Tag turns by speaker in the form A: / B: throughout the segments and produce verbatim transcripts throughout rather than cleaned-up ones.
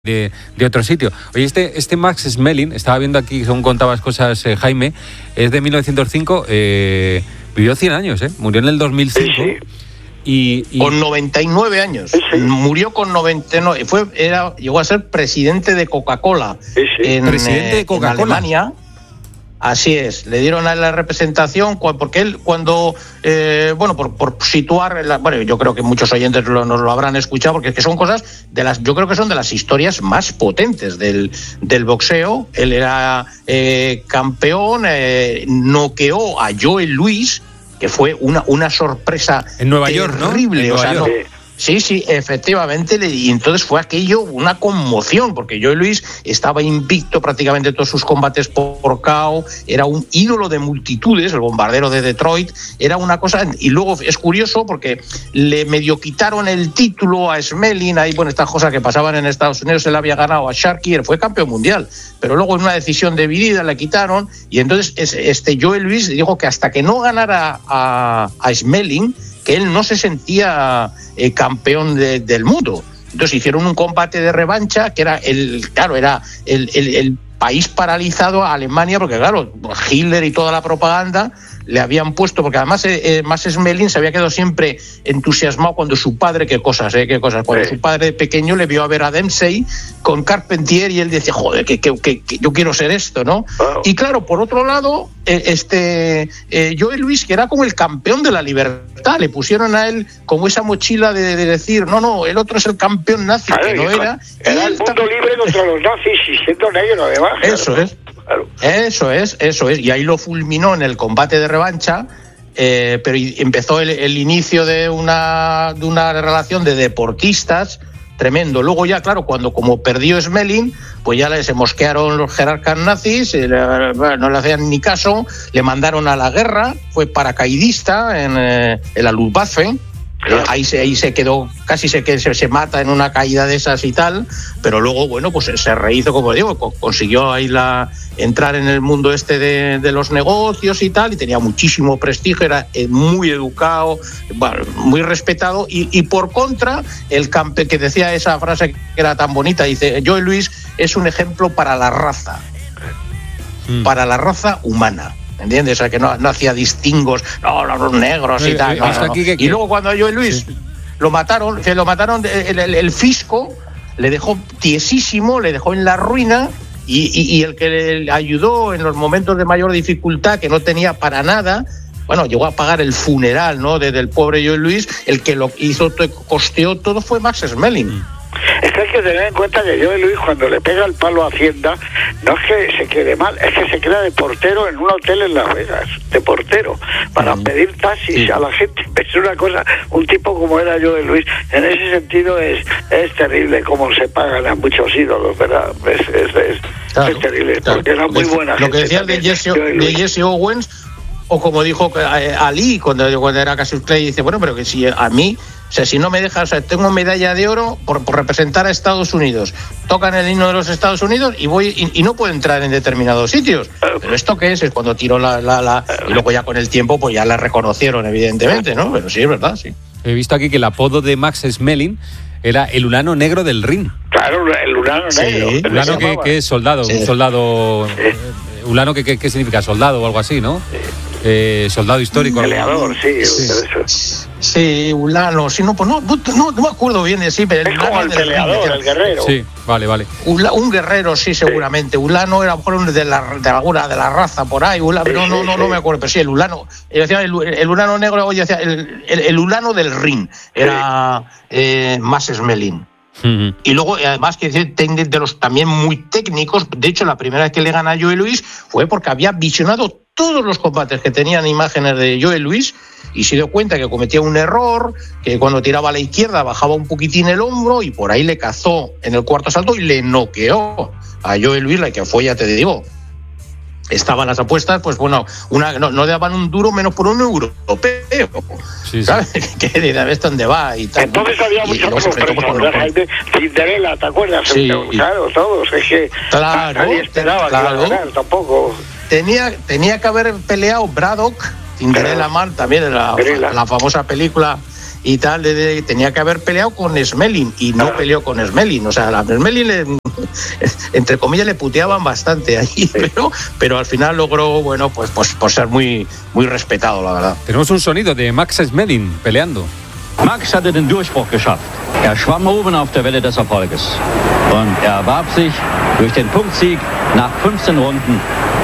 A: De, de otro sitio. Oye, este, este Max Schmeling, estaba viendo aquí, según contabas cosas, eh, Jaime, es de mil novecientos cinco, eh, vivió cien años, ¿eh? Murió en el dos mil cinco.
B: Sí, sí.
A: Y, y...
C: Con noventa y nueve años.
B: Sí, sí.
C: Murió con noventa y nueve. Fue, era, llegó a ser presidente de Coca-Cola.
B: Sí, sí.
C: En,
A: Presidente de
C: eh,
A: Coca-Cola.
C: en Alemania. Así es, le dieron a la representación, porque él cuando, eh, bueno, por, por situar, la, bueno, yo creo que muchos oyentes lo, nos lo habrán escuchado, porque es que son cosas de las, yo creo que son de las historias más potentes del, del boxeo. Él era eh, campeón, eh, noqueó a Joe Louis, que fue una, una sorpresa
A: en Nueva York, ¿no?
C: terrible,
A: En
C: o sea,
A: Nueva
C: no,
A: York.
C: Sí, sí, efectivamente, y entonces fue aquello una conmoción, porque Joe Louis estaba invicto prácticamente todos sus combates por K O, era un ídolo de multitudes, el bombardero de Detroit, era una cosa, y luego es curioso porque le medio quitaron el título a Schmeling, ahí, bueno, estas cosas que pasaban en Estados Unidos, él había ganado a Sharkey, él fue campeón mundial, pero luego en una decisión dividida le quitaron, y entonces este Joe Louis dijo que hasta que no ganara a, a Schmeling, que él no se sentía eh, campeón de, del mundo. Entonces hicieron un combate de revancha que era el, claro, era el, el, el país paralizado a Alemania, porque claro, Hitler y toda la propaganda le habían puesto, porque además eh, Max Schmeling se había quedado siempre entusiasmado cuando su padre, qué cosas, eh, qué cosas, cuando sí. su padre pequeño le vio a ver a Dempsey con Carpentier y él decía, joder, que, que, que, que yo quiero ser esto, ¿no? Oh. Y claro, por otro lado, eh, este eh, Joe Louis, que era como el campeón de la libertad, le pusieron a él como esa mochila de, de decir, no, no, el otro es el campeón nazi,
B: ver,
C: que no era.
B: Era el mundo libre contra los nazis y siendo negro además.
C: Eso claro. es. Claro. Eso es, eso es, y ahí lo fulminó en el combate de revancha, eh, pero empezó el, el inicio de una, de una relación de deportistas tremendo. Luego ya, claro, cuando como perdió Schmeling, pues ya le, se mosquearon los jerarcas nazis, eh, no le hacían ni caso, le mandaron a la guerra, fue paracaidista en, eh, en la Luftwaffe. Ahí se, ahí se quedó, casi se, se, se mata en una caída de esas y tal, pero luego, bueno, pues se rehizo, como digo, consiguió ahí la, entrar en el mundo este de, de los negocios y tal, y tenía muchísimo prestigio, era muy educado, bueno, muy respetado, y, y por contra, el campe, que decía esa frase que era tan bonita, dice, Joe Louis es un ejemplo para la raza, mm. para la raza humana. ¿Entiendes? O sea, que no, no hacía distingos, no, los negros y tal. No, no, no. Que, que... Y luego cuando a Joe Louis sí. lo mataron, que lo mataron, el, el, el fisco le dejó tiesísimo, le dejó en la ruina, y, y, y el que le ayudó en los momentos de mayor dificultad, que no tenía para nada, bueno, llegó a pagar el funeral, ¿no?, de, del pobre Joe Louis, el que lo hizo, costeó todo fue Max Schmeling.
B: Es que hay que tener en cuenta que Joe Louis, cuando le pega el palo a Hacienda, no es que se quede mal, es que se queda de portero en un hotel en Las Vegas, de portero, para mm. pedir taxis sí. a la gente. Es una cosa, un tipo como era Joe Louis, en ese sentido es es terrible cómo se pagan a muchos ídolos, ¿verdad? Es, es, es, claro, es terrible, claro. porque era muy buena
C: Lo
B: gente.
C: que decía de Jesse, de Jesse Owens, o como dijo Ali cuando, cuando era Cassius Clay, dice, bueno, pero que si a mí, o sea, si no me dejas, o sea, tengo medalla de oro por, por representar a Estados Unidos, tocan el himno de los Estados Unidos y voy y, y no puedo entrar en determinados sitios. Pero ¿esto qué es? Es cuando tiró la, la, la... Y luego ya con el tiempo, pues ya la reconocieron, evidentemente, ¿no? Pero sí, es verdad, sí.
A: He visto aquí que el apodo de Max Schmeling era el ulano negro del ring.
B: Claro, el ulano negro.
A: Sí, ulano que, que es soldado, sí. un soldado... Sí. Ulano, ¿qué, qué, qué significa? Soldado o algo así, ¿no? Sí. Eh, soldado histórico.
B: Peleador, sí.
C: Sí, sí Ulano, sí, no, pues no, no, no me acuerdo bien de sí, pero
B: es como el peleador, el, el guerrero.
A: Sí, vale, vale.
C: Ula, un guerrero, sí, seguramente. Sí. Ulano era mejor de la de alguna de la raza por ahí. Ulano, sí, no, no, sí, no, sí. no me acuerdo, pero sí, el Ulano. Yo decía el, el Ulano negro, oye, decía el, el, el Ulano del ring. Era sí. eh, Max Schmeling. Uh-huh. Y luego, además, que de los también muy técnicos, de hecho, la primera vez que le gana a Joe Louis fue porque había visionado todos los combates que tenían imágenes de Joe Louis y se dio cuenta que cometía un error, que cuando tiraba a la izquierda bajaba un poquitín el hombro y por ahí le cazó en el cuarto asalto y le noqueó a Joe Louis, la que fue, ya te digo. Estaban las apuestas, pues bueno, una no, no daban un duro menos por un europeo. Sí, ¿sabes? Sí. Que de dónde va y tal.
B: Entonces había mucha sorpresa, Cinderella, ¿te acuerdas?
C: Sí.
B: Claro, todos. Es que
C: claro,
B: nadie esperaba
C: claro.
B: que iba a ganar, tampoco.
C: Tenía, tenía que haber peleado Braddock, Cinderella Man, también en la, la famosa película y tal, de, de, tenía que haber peleado con Smelling y no peleó con Smelling. O sea, a Smelling, le, entre comillas, le puteaban bastante ahí, pero, pero al final logró, bueno, pues, pues, pues ser muy, muy respetado, la verdad.
A: Tenemos un sonido de Max Smelling peleando.
D: Max hatte den Durchbruch geschafft. Er schwamm oben auf der Welle des Erfolges. Und er erwarb sich durch den Punktsieg nach fünfzehn Runden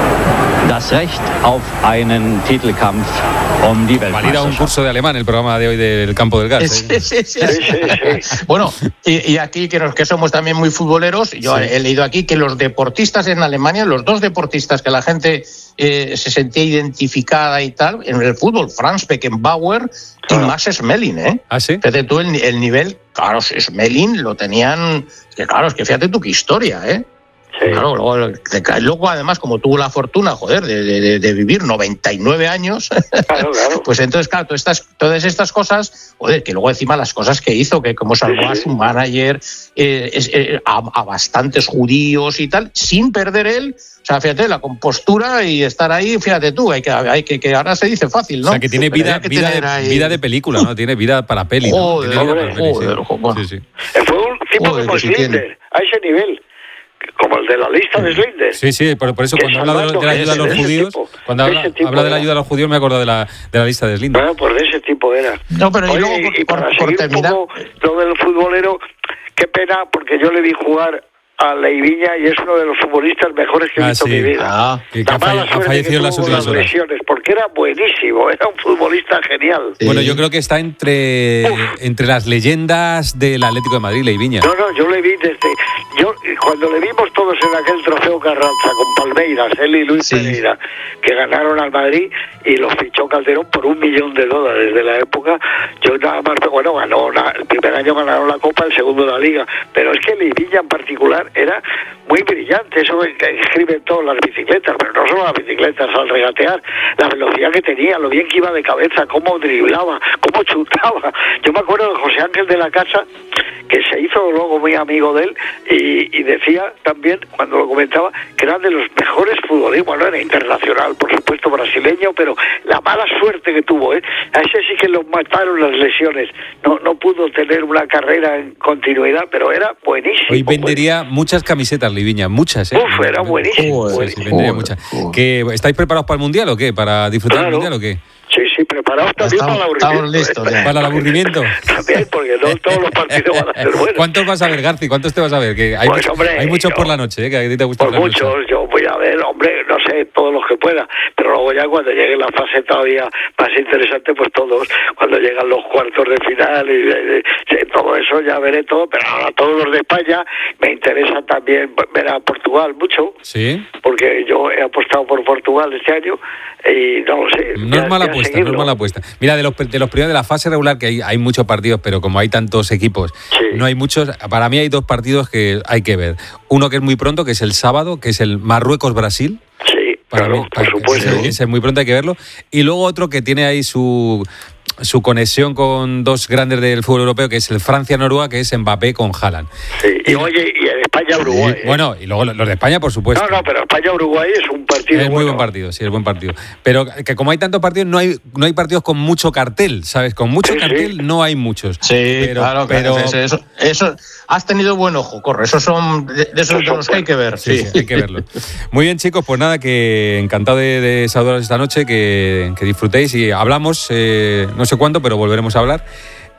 D: das Recht auf einen Titelkampf um die Weltmeisterschaft.
A: Valida un curso de alemán el programa de hoy del Campo del Gas.
C: ¿eh? Sí, sí, sí, sí. Bueno, y, y aquí que, nos, que somos también muy futboleros, yo sí. he leído aquí que los deportistas en Alemania, los dos deportistas que la gente eh, se sentía identificada y tal, en el fútbol, Franz Beckenbauer y ah. Max Smelling, ¿eh?
A: ¿Ah, sí?
C: Fíjate tú el, el nivel, claro, Smelling lo tenían, que claro, es que fíjate tú qué historia, ¿eh? Sí. Claro, luego, luego además como tuvo la fortuna, joder, de, de, de vivir noventa y nueve años, claro, claro. Pues entonces, claro, todas estas, todas estas cosas, joder, que luego encima las cosas que hizo, que como salvó sí. a su manager, eh, eh, a, a bastantes judíos y tal, sin perder él, o sea, fíjate, la compostura y estar ahí, fíjate tú, hay que, hay que, que ahora se dice fácil, ¿no?
A: O sea, que tiene vida, que vida, de, ahí... vida de película, ¿no? Tiene vida para peli, ¿no?
C: Joder,
A: tiene
C: joder,
A: vida
C: joder,
A: peli,
C: joder,
A: sí. Sí,
B: sí. Fue un tipo joder, como Schindler, a ese nivel. Como el de la lista de Schindler.
A: Sí, sí, por, por eso cuando habla de, de la ayuda a los judíos, tipo, cuando habla, habla de la ayuda a los judíos me acuerdo de la, de la lista de Schindler.
B: Bueno, pues de ese tipo era.
C: No, pero
B: Oye,
C: y, luego,
B: y, y
C: por,
B: para
C: por,
B: seguir
C: por terminar...
B: un poco lo del futbolero, qué pena, porque yo le vi jugar a Leiviña y es uno de los futbolistas mejores que he
A: ah,
B: visto
A: sí.
B: en mi vida.
A: Ah, que, que ha, fall- ha fallecido en las últimas horas.
B: Lesiones, porque era buenísimo, era un futbolista genial.
A: Sí. Bueno, yo creo que está entre, entre las leyendas del Atlético de Madrid, Leiviña.
B: No, no, yo le vi desde... yo Cuando le vimos todos en aquel trofeo Carranza con Palmeiras, él y Luis sí. Pereira, que ganaron al Madrid y los fichó Calderón por un millón de dólares de la época, yo nada más, bueno, ganó la, el primer año ganaron la Copa, el segundo la Liga, pero es que Leiviña en particular era muy brillante, eso que escriben todas las bicicletas, pero no solo las bicicletas, al regatear, la velocidad que tenía, lo bien que iba de cabeza, cómo driblaba, cómo chutaba. Yo me acuerdo de José Ángel de la Casa, que se hizo luego muy amigo de él, y, y decía también, cuando lo comentaba, que eran de los mejores futbolistas, bueno, era internacional, por supuesto brasileño, pero la mala suerte que tuvo, ¿eh? A ese sí que lo mataron las lesiones, no, no pudo tener una carrera en continuidad, pero era buenísimo.
A: Hoy vendería pues. muchas camisetas, Leiviña, muchas, ¿eh?
B: Uf, era buenísimo.
A: Joder, buenísimo. Sí, vendería muchas. ¿Que, ¿Estáis preparados para el Mundial o qué? ¿Para disfrutar
B: claro.
A: del Mundial o qué?
B: Sí, sí, preparados también
C: estamos,
B: para el aburrimiento.
C: Estamos listos,
B: ¿eh?
A: ¿Para el aburrimiento?
B: También, porque no todos los partidos van a ser buenos.
A: ¿Cuántos vas a ver, Garci? ¿Cuántos te vas a ver? Que hay,
B: pues, hombre,
A: hay muchos
B: yo,
A: por la noche, ¿eh? Que a ti te gusta.
B: Por muchos, noche. Yo voy a ver, hombre, no sé, todos los que pueda, pero luego ya cuando llegue la fase todavía más interesante, pues todos, cuando llegan los cuartos de final y, y, y todo eso ya veré todo, pero ahora todos los de España me interesa también ver a Portugal mucho.
A: Sí.
B: Porque yo he apostado por Portugal este año y no lo sé.
A: No ya, es mala apuesta, seguirlo. no es mala apuesta. Mira, de los, de los primeros de la fase regular, que hay, hay muchos partidos, pero como hay tantos equipos, sí. no hay muchos. Para mí hay dos partidos que hay que ver. Uno que es muy pronto, que es el sábado, que es el Marruecos-Brasil.
B: Sí,
A: para
B: claro,
A: mí, para
B: por supuesto.
A: Ese, ese es muy pronto, hay que verlo. Y luego otro que tiene ahí su... su conexión con dos grandes del fútbol europeo, que es el Francia-Noruega, que es Mbappé con Haaland.
B: Sí, y oye, y en España-Uruguay.
A: Sí, ¿eh? Bueno, y luego los de España, por supuesto.
B: No, no, pero España-Uruguay es un partido
A: Es muy
B: bueno.
A: buen partido, sí, es buen partido. Pero que como hay tantos partidos, no hay no hay partidos con mucho cartel, ¿sabes? Con mucho
B: sí,
A: cartel
B: sí.
A: no hay muchos.
C: Sí,
A: pero,
C: claro,
A: pero...
C: Eso, eso, eso, has tenido buen ojo, corre. Esos son de, de esos de los que hay que ver.
A: Sí, sí, sí, hay que verlo. Muy bien, chicos, pues nada, que encantado de, de saludaros esta noche, que, que disfrutéis y hablamos, eh, no sé cuándo, pero volveremos a hablar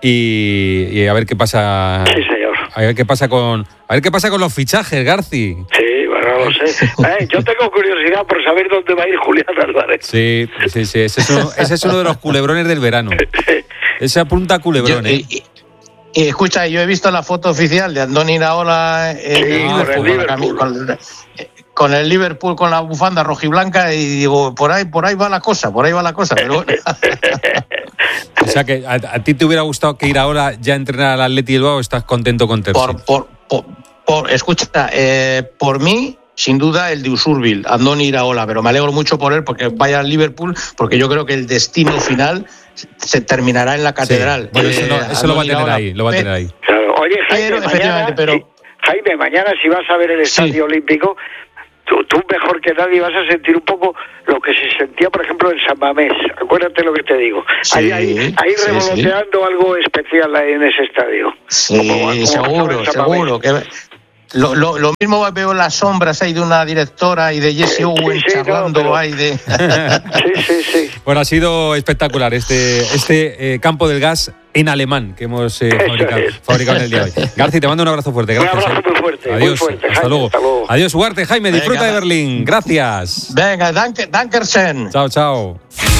A: y, y a ver qué pasa.
B: Sí, señor.
A: A ver qué pasa con, a ver qué pasa con los fichajes, Garci.
B: Sí, bueno, no lo sé. Eh, yo tengo curiosidad por saber dónde va a ir Julián Álvarez.
A: Sí, sí, sí. Ese es uno, ese es uno de los culebrones del verano. Ese apunta a culebrón,
C: yo,
A: ¿eh?
C: y, y, escucha, yo he visto la foto oficial de Andoni Iraola en
B: sí,
C: el
B: con el Liverpool.
C: Con, con el Liverpool con la bufanda rojiblanca y digo, por ahí, por ahí va la cosa, por ahí va la cosa, pero bueno.
A: O sea que a, a ti te hubiera gustado que Iraola ya entrenara al Atleti Bilbao, o estás contento con Terzi.
C: Por, por, por, por, escucha, eh, por mí, sin duda, el de Usurbil, Andoni Iraola, pero me alegro mucho por él porque vaya al Liverpool, porque yo creo que el destino final se terminará en la catedral.
A: Sí. Bueno, eh, eso, no, eso lo va a tener
C: Iraola,
A: ahí, lo va a tener ahí.
B: Claro. Oye, Jaime,
C: pero,
B: mañana,
C: efectivamente, pero...
B: Jaime, mañana si vas a ver el Estadio sí. Olímpico, tú, tú mejor que nadie vas a sentir un poco lo que se sentía, por ejemplo, en San Mamés. Acuérdate lo que te digo.
C: Sí,
B: ahí ahí, ahí
C: sí,
B: revoloteando
C: sí.
B: algo especial ahí en ese estadio.
C: Sí,
B: como, como
C: seguro, seguro. Que lo, lo, lo mismo veo las sombras ahí de una directora y de Jesse Owens sí, sí, charlando no, pero... ahí de...
B: sí, sí, sí.
A: Bueno, ha sido espectacular este, este eh, campo del gas en alemán que hemos eh, fabricado, fabricado en el día de hoy. Garci, te mando un abrazo fuerte. Gracias,
B: un abrazo muy fuerte.
A: Adiós.
B: Muy fuerte,
A: hasta,
B: Jaime,
A: luego.
B: hasta luego.
A: Adiós, Ugarte. Jaime, disfruta Venga, de Berlín. Gracias.
C: Venga, danke, dankersen.
A: Chao, chao.